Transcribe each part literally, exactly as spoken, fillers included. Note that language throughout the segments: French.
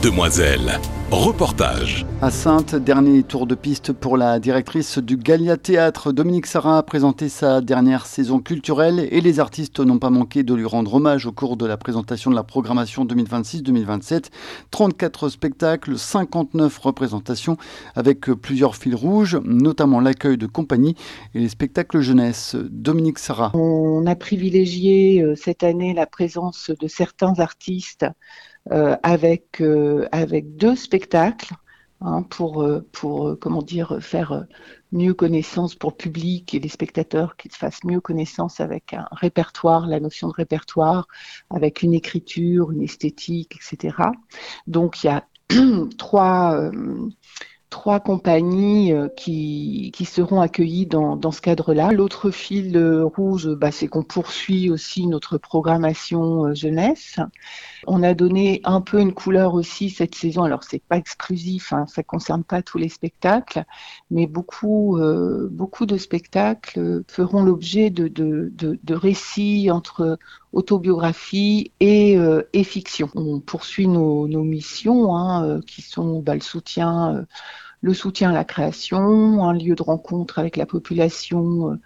Demoiselle, reportage. À Saintes, dernier tour de piste pour la directrice du Gallia Théâtre. Dominique Sarrat a présenté sa dernière saison culturelle et les artistes n'ont pas manqué de lui rendre hommage au cours de la présentation de la programmation deux mille vingt-six deux mille vingt-sept. trente-quatre spectacles, cinquante-neuf représentations avec plusieurs fils rouges, notamment l'accueil de compagnie et les spectacles jeunesse. Dominique Sarrat. On a privilégié euh, cette année la présence de certains artistes euh, avec, euh, avec deux spectacles. Hein, pour, pour comment dire, faire mieux connaissance pour le public et les spectateurs, qu'ils fassent mieux connaissance avec un répertoire, la notion de répertoire, avec une écriture, une esthétique, et cetera. Donc il y a trois, euh, trois compagnies euh, qui, qui seront accueillies dans, dans ce cadre-là. L'autre fil euh, rouge, bah, c'est qu'on poursuit aussi notre programmation euh, jeunesse. On a donné un peu une couleur aussi cette saison. Alors c'est pas exclusif, hein, ça concerne pas tous les spectacles, mais beaucoup, euh, beaucoup de spectacles feront l'objet de, de, de, de récits entre autobiographie et, euh, et fiction. On poursuit nos, nos missions, hein, euh, qui sont bah, le soutien. Euh, le soutien à la création, un lieu de rencontre avec la population,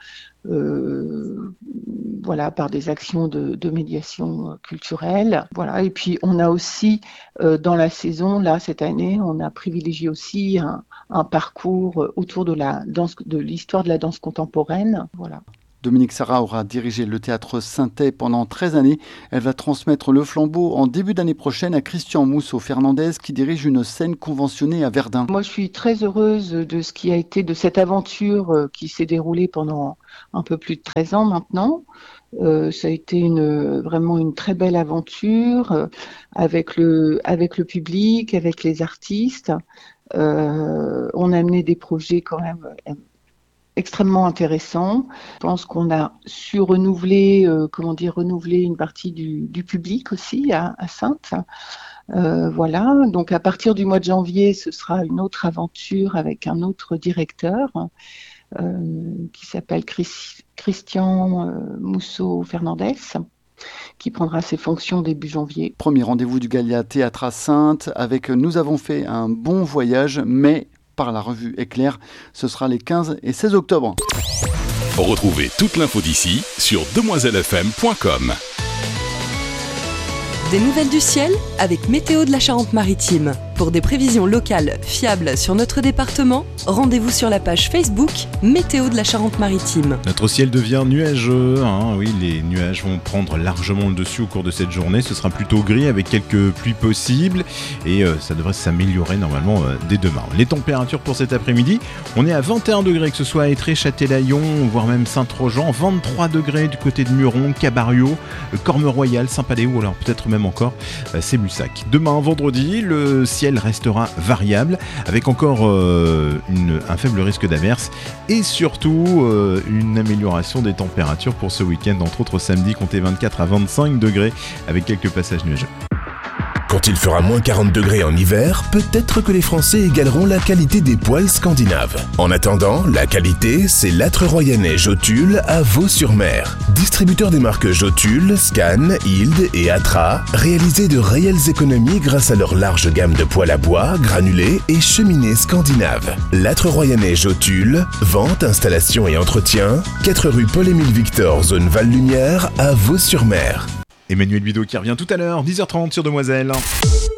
euh, voilà, par des actions de, de médiation culturelle. Voilà. Et puis on a aussi, euh, dans la saison, là, cette année, on a privilégié aussi un, un parcours autour de la danse, de l'histoire de la danse contemporaine. Voilà. Dominique Sarrat aura dirigé le théâtre Saintais pendant treize années. Elle va transmettre le flambeau en début d'année prochaine à Christian Mousseau-Fernandez qui dirige une scène conventionnée à Verdun. Moi, je suis très heureuse de ce qui a été, de cette aventure qui s'est déroulée pendant un peu plus de treize ans maintenant. Euh, ça a été une, vraiment une très belle aventure euh, avec le, avec le public, avec les artistes. Euh, on a amené des projets quand même euh, extrêmement intéressant. Je pense qu'on a su renouveler, euh, comment dire, renouveler une partie du, du public aussi à, à Saintes. Euh, voilà. Donc à partir du mois de janvier, ce sera une autre aventure avec un autre directeur euh, qui s'appelle Chris, Christian euh, Mousseau-Fernandez, qui prendra ses fonctions début janvier. Premier rendez-vous du Gallia Théâtre à Saintes avec Nous avons fait un bon voyage, mais par la revue Éclair. Ce sera les quinze et seize octobre. Retrouvez toute l'info d'ici sur demoiselle f m point com. Des nouvelles du ciel avec Météo de la Charente-Maritime. Pour des prévisions locales fiables sur notre département, rendez-vous sur la page Facebook Météo de la Charente-Maritime. Notre ciel devient nuageux, hein, oui, les nuages vont prendre largement le dessus au cours de cette journée. Ce sera plutôt gris avec quelques pluies possibles et euh, ça devrait s'améliorer normalement euh, dès demain. Les températures pour cet après-midi, on est à vingt et un degrés, que ce soit à Étré, Châtelaillon, voire même Saint-Trojan, vingt-trois degrés du côté de Muron, Cabario, Corme-Royal, Saint-Palais ou alors peut-être même encore euh, Sémussac. Demain, vendredi, le ciel restera variable avec encore euh, une, un faible risque d'averse et surtout euh, une amélioration des températures pour ce week-end, entre autres samedi, comptez vingt-quatre à vingt-cinq degrés avec quelques passages nuageux. Quand il fera moins quarante degrés en hiver, peut-être que les Français égaleront la qualité des poêles scandinaves. En attendant, la qualité, c'est l'âtre royannais Jotule à Vaux-sur-Mer. Distributeur des marques Jotule, Scan, Hild et Atra, réalisez de réelles économies grâce à leur large gamme de poêles à bois, granulés et cheminées scandinaves. L'âtre royannais Jotule, vente, installation et entretien, quatre rue Paul-Émile Victor, zone Val-Lumière à Vaux-sur-Mer. Emmanuel Bido qui revient tout à l'heure, dix heures trente sur Demoiselle.